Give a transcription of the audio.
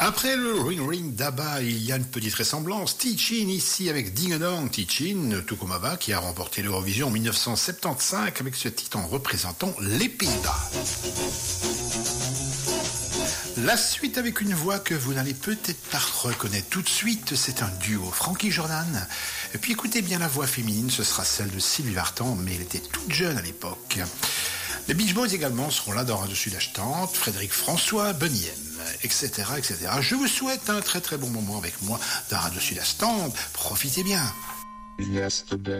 Après le Ring Ring d'Abba, il y a une petite ressemblance. Tichin ici avec Ding Dong. Tichin, tout comme Abba, qui a remporté l'Eurovision en 1975 avec ce titre en représentant les Pays-Bas. La suite avec une voix que vous n'allez peut-être pas reconnaître tout de suite, c'est un duo, Frankie Jordan. Et puis écoutez bien la voix féminine, ce sera celle de Sylvie Vartan, mais elle était toute jeune à l'époque. Les Beach Boys également seront là dans Radio Sud-Est Tente, Frédéric François, Bonnie M, etc., etc. Je vous souhaite un très très bon moment avec moi dans Radio Sud-Est Tente. Profitez bien. Yesterday.